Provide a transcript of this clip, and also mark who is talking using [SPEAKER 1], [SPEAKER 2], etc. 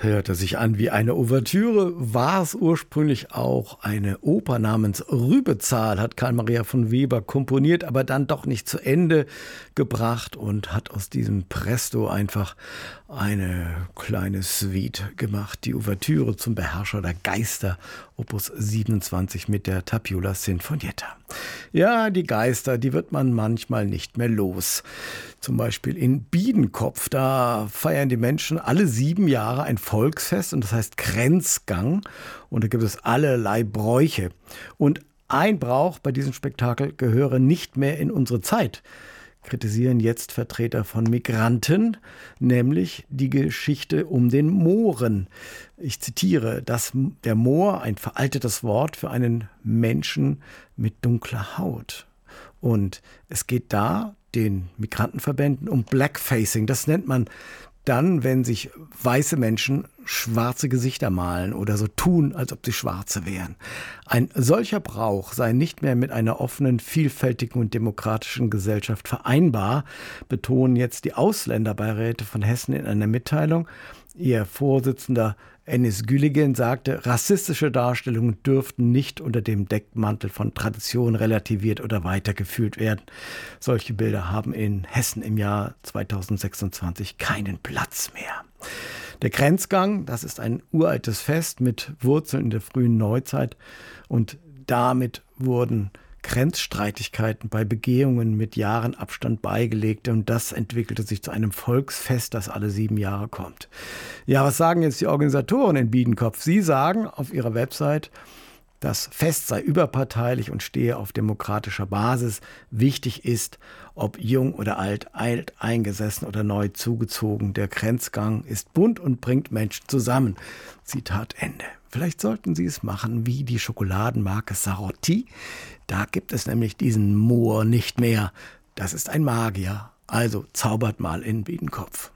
[SPEAKER 1] Hörte sich an wie eine Ouvertüre, war es ursprünglich auch eine Oper namens Rübezahl, hat Karl Maria von Weber komponiert, aber dann doch nicht zu Ende gebracht und hat aus diesem Presto einfach eine kleine Suite gemacht, die Ouvertüre zum Beherrscher der Geister, Opus 27 mit der Tapiola Sinfonietta. Ja, die Geister, die wird man manchmal nicht mehr los. Zum Beispiel in Biedenkopf, da feiern die Menschen alle 7 Jahre ein Volksfest und das heißt Kränzgang und da gibt es allerlei Bräuche. Und ein Brauch bei diesem Spektakel gehöre nicht mehr in unsere Zeit, kritisieren jetzt Vertreter von Migranten, nämlich die Geschichte um den Mohren. Ich zitiere, dass der Moor ein veraltetes Wort für einen Menschen mit dunkler Haut. Und es geht da den Migrantenverbänden um Blackfacing. Das nennt man dann, wenn sich weiße Menschen schwarze Gesichter malen oder so tun, als ob sie Schwarze wären. Ein solcher Brauch sei nicht mehr mit einer offenen, vielfältigen und demokratischen Gesellschaft vereinbar, betonen jetzt die Ausländerbeiräte von Hessen in einer Mitteilung. Ihr Vorsitzender Enis Gülegen sagte, rassistische Darstellungen dürften nicht unter dem Deckmantel von Tradition relativiert oder weitergeführt werden. Solche Bilder haben in Hessen im Jahr 2026 keinen Platz mehr. Der Kränzgang, das ist ein uraltes Fest mit Wurzeln in der frühen Neuzeit und damit wurden Grenzstreitigkeiten bei Begehungen mit Jahren Abstand beigelegt und das entwickelte sich zu einem Volksfest, das alle 7 Jahre kommt. Ja, was sagen jetzt die Organisatoren in Biedenkopf? Sie sagen auf ihrer Website, das Fest sei überparteilich und stehe auf demokratischer Basis. Wichtig ist, ob jung oder alt eingesessen oder neu zugezogen. Der Kränzgang ist bunt und bringt Menschen zusammen. Zitat Ende. Vielleicht sollten Sie es machen wie die Schokoladenmarke Sarotti. Da gibt es nämlich diesen Moor nicht mehr. Das ist ein Magier. Also zaubert mal in Biedenkopf.